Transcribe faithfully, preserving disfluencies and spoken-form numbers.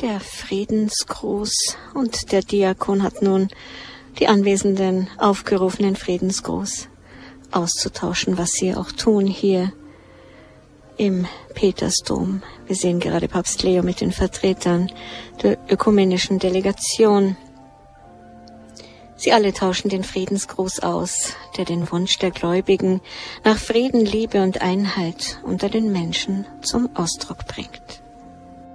der Friedensgruß, und der Diakon hat nun die Anwesenden aufgerufen, den Friedensgruß auszutauschen, was sie auch tun hier im Petersdom. Wir sehen gerade Papst Leo mit den Vertretern der ökumenischen Delegation. Sie alle tauschen den Friedensgruß aus, der den Wunsch der Gläubigen nach Frieden, Liebe und Einheit unter den Menschen zum Ausdruck bringt.